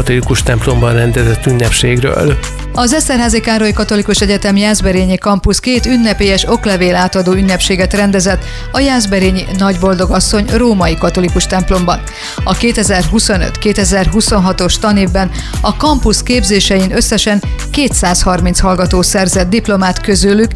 katolikus templomban rendezett ünnepségről. Az Eszterházy Károly Katolikus Egyetem Jászberényi Kampusz 2 ünnepélyes oklevél átadó ünnepséget rendezett a Jászberényi Nagyboldogasszony római katolikus templomban. A 2025-2026-os tanévben a kampusz képzésein összesen 230 hallgató szerzett diplomát, közülük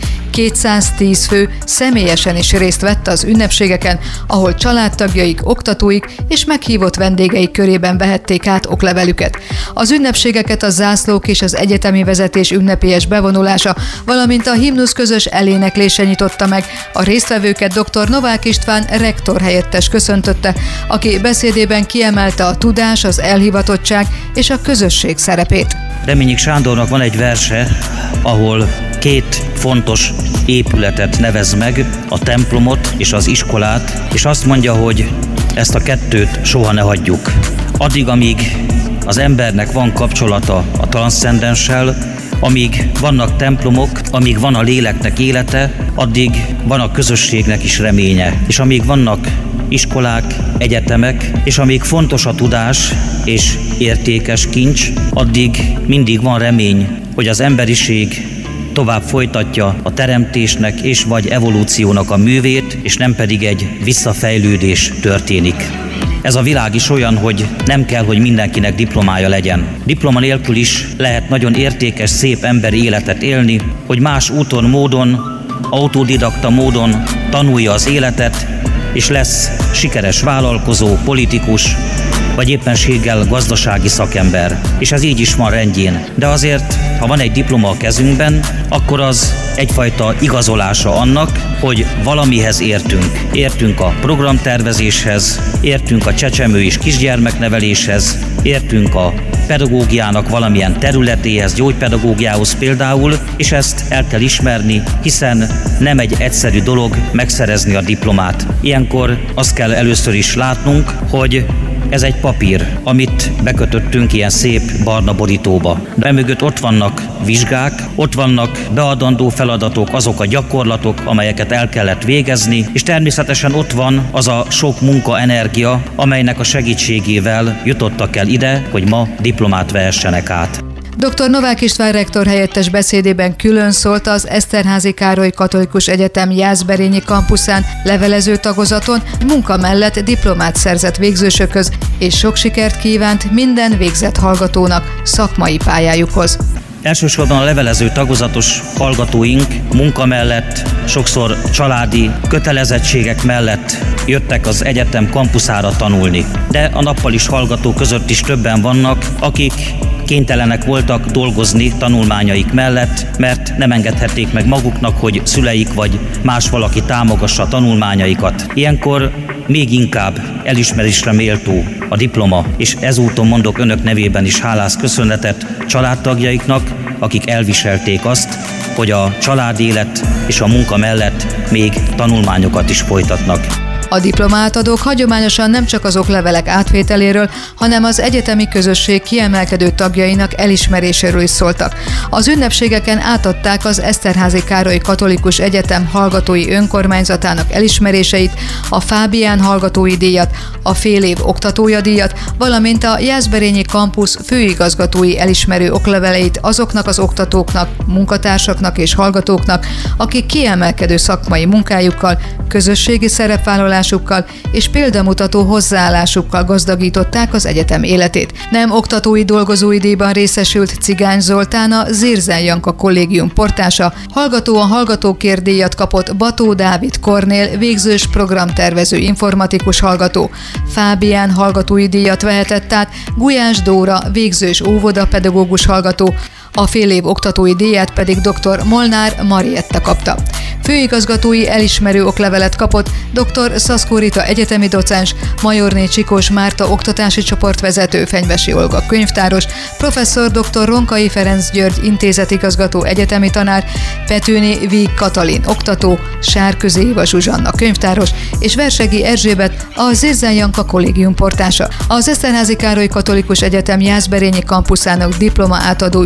210 fő személyesen is részt vett az ünnepségeken, ahol családtagjaik, oktatóik és meghívott vendégeik körében vehették át oklevelüket. Az ünnepségeket a zászlók és az egyetemi vezetés ünnepélyes bevonulása, valamint a himnusz közös eléneklése nyitotta meg. A résztvevőket dr. Novák István rektor helyettes köszöntötte, aki beszédében kiemelte a tudás, az elhivatottság és a közösség szerepét. Reményik Sándornak van egy verse, ahol 2 fontos épületet nevez meg, a templomot és az iskolát, és azt mondja, hogy ezt a 2-t soha ne hagyjuk. Addig, amíg az embernek van kapcsolata a transzcendenssel, amíg vannak templomok, amíg van a léleknek élete, addig van a közösségnek is reménye. És amíg vannak iskolák, egyetemek, és amíg fontos a tudás és értékes kincs, addig mindig van remény, hogy az emberiség tovább folytatja a teremtésnek és vagy evolúciónak a művét, és nem pedig egy visszafejlődés történik. Ez a világ is olyan, hogy nem kell, hogy mindenkinek diplomája legyen. Diploma nélkül is lehet nagyon értékes, szép emberi életet élni, hogy más úton, módon, autodidakta módon tanulja az életet, és lesz sikeres vállalkozó, politikus, vagy éppenséggel gazdasági szakember. És ez így is van rendjén. De azért, ha van egy diploma a kezünkben, akkor az egyfajta igazolása annak, hogy valamihez értünk. Értünk a programtervezéshez, értünk a csecsemő és kisgyermekneveléshez, értünk a pedagógiának valamilyen területéhez, gyógypedagógiához például, és ezt el kell ismerni, hiszen nem egy egyszerű dolog megszerezni a diplomát. Ilyenkor azt kell először is látnunk, hogy ez egy papír, amit bekötöttünk ilyen szép barna borítóba. De emögött ott vannak vizsgák, ott vannak beadandó feladatok, azok a gyakorlatok, amelyeket el kellett végezni, és természetesen ott van az a sok munka, energia, amelynek a segítségével jutottak el ide, hogy ma diplomát vehessenek át. Dr. Novák István rektor helyettes beszédében külön szólt az Eszterházy Károly Katolikus Egyetem Jászberényi kampuszán levelező tagozaton munka mellett diplomát szerzett végzősökhöz, és sok sikert kívánt minden végzett hallgatónak szakmai pályájukhoz. Elsősorban a levelező tagozatos hallgatóink munka mellett, sokszor családi kötelezettségek mellett jöttek az egyetem kampuszára tanulni. De a nappal is hallgatók között is többen vannak, akik kénytelenek voltak dolgozni tanulmányaik mellett, mert nem engedhették meg maguknak, hogy szüleik vagy más valaki támogassa a tanulmányaikat. Ilyenkor még inkább elismerésre méltó a diploma, és ezúton mondok önök nevében is hálás köszönetet családtagjaiknak, akik elviselték azt, hogy a családélet és a munka mellett még tanulmányokat is folytatnak. A diplomátadók hagyományosan nem csak az oklevelek átvételéről, hanem az egyetemi közösség kiemelkedő tagjainak elismeréséről is szóltak. Az ünnepségeken átadták az Eszterházy Károly Katolikus Egyetem hallgatói önkormányzatának elismeréseit, a Fábián hallgatói díjat, a fél év oktatója díjat, valamint a Jászberényi Kampusz főigazgatói elismerő okleveleit azoknak az oktatóknak, munkatársaknak és hallgatóknak, akik kiemelkedő szakmai munkájukkal, közösségi szerepvállalásukkal és példamutató hozzáállásukkal gazdagították az egyetem életét. Nem oktatói dolgozói díjban részesült Cigány Zoltán, a Zirzel Janka Kollégium portása, hallgató a hallgatókért díjat kapott Bató Dávid Kornél, végzős programtervező informatikus hallgató. Fábián hallgatói díjat vehetett át Gulyás Dóra, végzős óvodapedagógus hallgató, a fél év oktatói díját pedig dr. Molnár Marietta kapta. Főigazgatói elismerő oklevelet kapott dr. Szaszkó Rita egyetemi docens, Majorné Csikós Márta oktatási csoportvezető, Fenyvesi Olga könyvtáros, professzor dr. Ronkai Ferenc György intézetigazgató egyetemi tanár, Petőni Víg Katalin oktató, Sárközi Éva Zsuzsanna könyvtáros és Versegi Erzsébet a Zirzel Janka Kollégium portása. Az Eszterházy Károly Katolikus Egyetem Jászberényi kampuszának diploma átadó ünnepség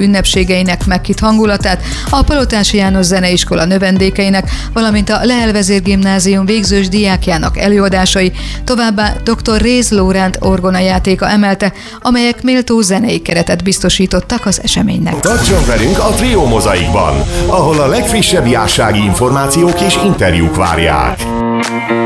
vendégeinek meghitt hangulatát, a Palotási János Zeneiskola növendékeinek, valamint a Lehel Vezérgimnázium végzős diákjának előadásai, továbbá dr. Réz Lóránt orgonajátéka emelte, amelyek méltó zenei keretet biztosítottak az eseménynek. Tartson velünk a Trio Mozaikban, ahol a legfrissebb jársági információk és interjúk várják.